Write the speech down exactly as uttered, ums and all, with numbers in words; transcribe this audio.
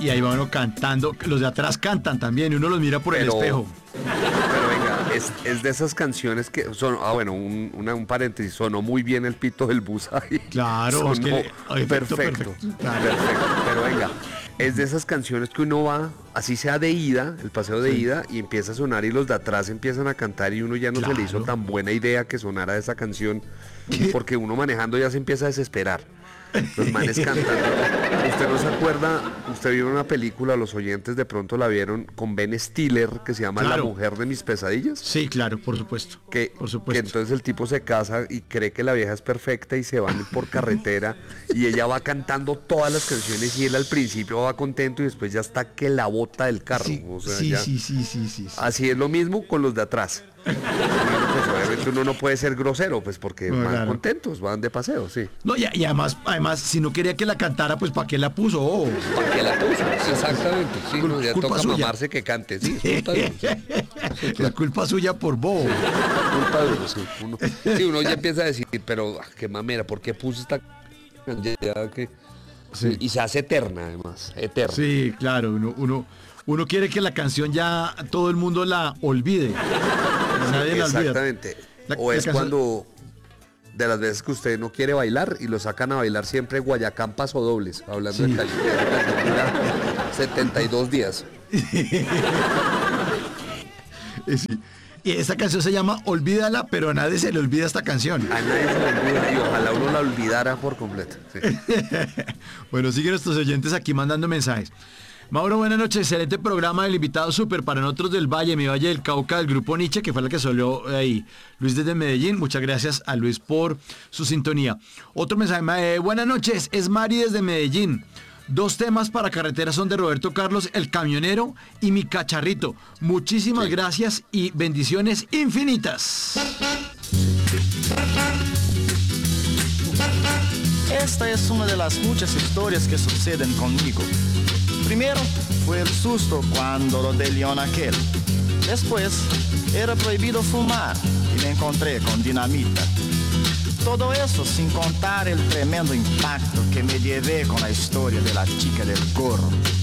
y ahí va uno cantando. Los de atrás cantan también y uno los mira por Pero- el espejo. Pero venga, es, es de esas canciones que son, ah bueno, un, una- un paréntesis, sonó muy bien el pito del bus ahí. Claro, es Sonó que le- ay, perfecto, perfecto, perfecto, claro. pero venga, es de esas canciones que uno va, así sea de ida, el paseo de Sí. ida, y empieza a sonar y los de atrás empiezan a cantar y uno ya no se le hizo Claro. tan buena idea que sonara esa canción, porque uno manejando ya se empieza a desesperar. Los manes cantando. ¿Usted no se acuerda? Usted vio una película, los oyentes de pronto la vieron con Ben Stiller, que se llama La Claro. mujer de mis pesadillas. Sí, claro, por supuesto. Que, por que supuesto. entonces el tipo se casa y cree que la vieja es perfecta y se van por carretera y ella va cantando todas las canciones y él al principio va contento y después ya está que la bota del carro. Sí, o sea, sí, ya- sí, sí, sí, sí, sí. Así es lo mismo con los de atrás. Y uno, pues, obviamente uno no puede ser grosero, pues porque No, van claro. contentos, van de paseo, sí. No, y, y además, además, si no quería que la cantara, pues ¿para qué la puso? Oh. ¿Para qué la puso? Exactamente, sí, Cul- no, ya culpa toca suya. mamarse que cante, sí, es culpa de uno, sí. Es culpa suya por bobo. Culpa de uno, sí. Uno, sí, uno ya empieza a decir, pero ah, qué mamera, ¿por qué puse esta canción? Ya que- Sí. Y se hace eterna, además, eterna. Sí, claro, uno, uno, uno quiere que la canción ya todo el mundo la olvide. Nadie la olvida. Exactamente. La- o la es canción- cuando de las veces que usted no quiere bailar y lo sacan a bailar siempre Guayacán pasodobles, hablando Sí. de Cali. que dura setenta y dos días. Eh, sí. Y esta canción se llama Olvídala, pero a nadie se le olvida esta canción. A nadie se le olvida y ojalá uno la olvidara por completo. Sí. Bueno, siguen nuestros oyentes aquí mandando mensajes. Mauro, buenas noches, excelente programa del invitado súper para nosotros del Valle, mi Valle del Cauca, del Grupo Nietzsche, que fue la que salió ahí. Luis desde Medellín, muchas gracias a Luis por su sintonía. Otro mensaje, eh, buenas noches, es Mari desde Medellín. Dos temas para carretera son de Roberto Carlos, El Camionero y Mi Cacharrito. Muchísimas Sí. gracias y bendiciones infinitas. Esta es una de las muchas historias que suceden conmigo. Primero fue el susto cuando rodé León aquel. Después era prohibido fumar y me encontré con dinamita. Todo eso sin contar el tremendo impacto que me llevé con la historia de la chica del gorro.